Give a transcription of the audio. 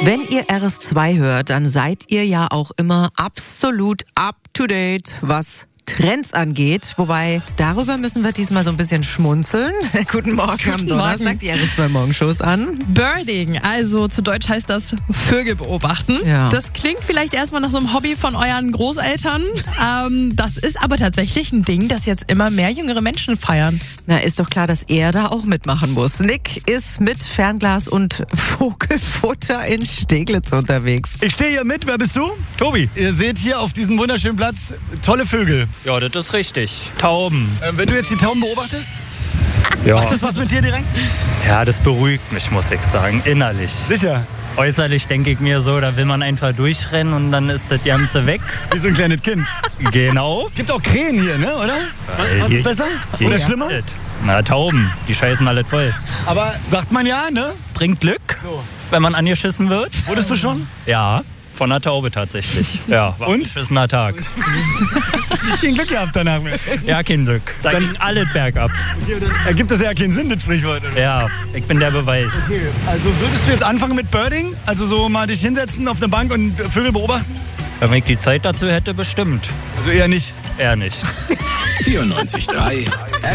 Wenn ihr RS2 hört, dann seid ihr ja auch immer absolut up to date, was Trends angeht. Wobei, darüber müssen wir diesmal so ein bisschen schmunzeln. Guten Morgen am Donnerstag, die RS2 Morgenshows an. Birding, also zu Deutsch heißt das Vögel beobachten. Ja. Das klingt vielleicht erstmal nach so einem Hobby von euren Großeltern. Das ist aber tatsächlich ein Ding, das jetzt immer mehr jüngere Menschen feiern. Na, ist doch klar, dass er da auch mitmachen muss. Nick ist mit Fernglas und Vogelfutter in Steglitz unterwegs. Ich stehe hier mit, wer bist du? Tobi. Ihr seht hier auf diesem wunderschönen Platz tolle Vögel. Ja, das ist richtig. Tauben. Wenn du jetzt die Tauben beobachtest, Ja. macht das was mit dir direkt? Ja, das beruhigt mich, muss ich sagen, innerlich. Sicher. Äußerlich denke ich mir so, da will man einfach durchrennen und dann ist das Ganze weg. Wie so ein kleines Kind. Genau. Gibt auch Krähen hier, ne, oder? Was Hier- ist besser? hier Oder ist schlimmer? alles. Na, Tauben, die scheißen alles voll. Aber sagt man ja, ne? Bringt Glück, wenn man angeschissen wird. Wurdest du schon? Ja, von einer Taube tatsächlich. Ja, war Und? ein beschissener Tag. Kein Glück gehabt danach mehr. Ja, kein Glück. Da ging alles bergab. Ergibt das ja keinen Sinn, das Sprichwort. Oder? Ja, ich bin der Beweis. Okay. Also würdest du jetzt anfangen mit Birding? Also so mal dich hinsetzen auf eine Bank und Vögel beobachten? Wenn ich die Zeit dazu hätte, bestimmt. Also eher nicht. Eher nicht. 94.3